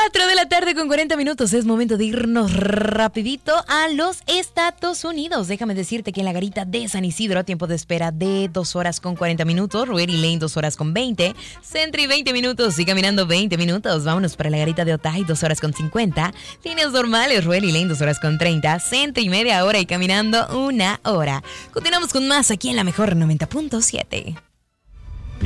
4 de la tarde con 40 minutos. Es momento de irnos rapidito a los Estados Unidos. Déjame decirte que en la garita de San Isidro, tiempo de espera de 2 horas con 40 minutos. Rueri Lane, 2 horas con 20. Sentry, 20 minutos. Y caminando 20 minutos. Vámonos para la garita de Otay, 2 horas con 50. Líneas normales, Rueri Lane, 2 horas con 30. Sentry, media hora y caminando 1 hora. Continuamos con más aquí en la mejor 90.7.